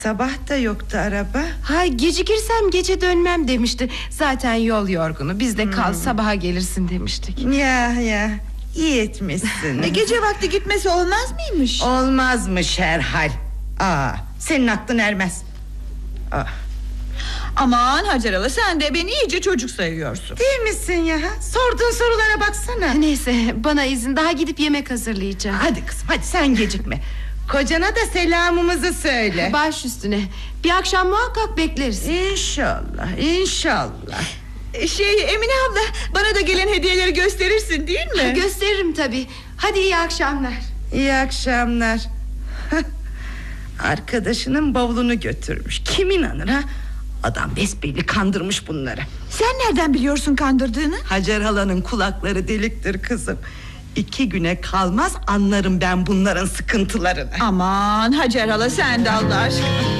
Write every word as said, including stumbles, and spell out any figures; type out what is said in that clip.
Sabah da yoktu araba. Hay, gecikirsem gece dönmem demişti. Zaten yol yorgunu, biz de kal, hmm. sabaha gelirsin demiştik. Ya ya, iyi etmişsin. e, Gece vakti gitmesi olmaz mıymış? Olmazmış herhal. Aa, senin aklın ermez. Aa. Aman Hacer hala, sen de beni iyice çocuk sayıyorsun. Değil misin ya? Sorduğun sorulara baksana. Neyse, bana izin, daha gidip yemek hazırlayacağım. Hadi kızım, hadi sen gecikme. Kocana da selamımızı söyle. Baş üstüne. Bir akşam muhakkak bekleriz. İnşallah, inşallah. Şey Emine abla, bana da gelen hediyeleri gösterirsin değil mi? Ha, gösteririm tabii. Hadi iyi akşamlar. İyi akşamlar. Arkadaşının bavulunu götürmüş. Kim inanır ha? Adam besbelli kandırmış bunları. Sen nereden biliyorsun kandırdığını? Hacer halanın kulakları deliktir kızım. İki güne kalmaz anlarım ben bunların sıkıntılarını. Aman Hacer hala, sen de Allah aşkına.